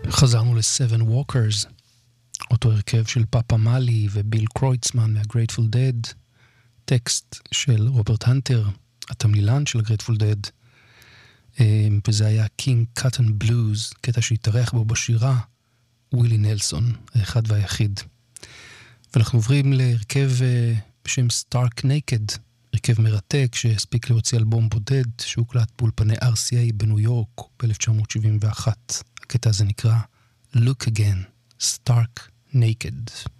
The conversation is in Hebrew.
חזרנו ל-Seven Walkers, אותו הרכב של פאפה מאלי וביל קרויצמן מה-Grateful Dead, טקסט של רוברט הנטר, התמלילן של ה-Grateful Dead, וזה היה King Cotton Blues, קטע שהתארח בו בשירה, ווילי נלסון, האחד והיחיד. ואנחנו עוברים להרכב בשם Stark Naked, הרכב מרתק שהספיק להוציא אלבום בודד שהוקלט באולפני RCA בניו יורק ב-1971. הקטע הזה נקרא Look Again, Stark Naked.